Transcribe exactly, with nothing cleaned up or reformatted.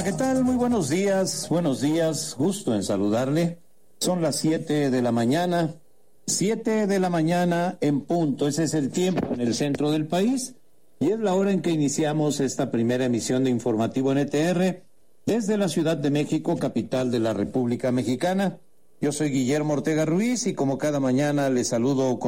¿qué tal? Muy buenos días, buenos días, gusto en saludarle. Son las siete de la mañana, siete de la mañana en punto, ese es el tiempo en el centro del país y es la hora en que iniciamos esta primera emisión de Informativo N T R desde la Ciudad de México, capital de la República Mexicana. Yo soy Guillermo Ortega Ruiz y como cada mañana les saludo con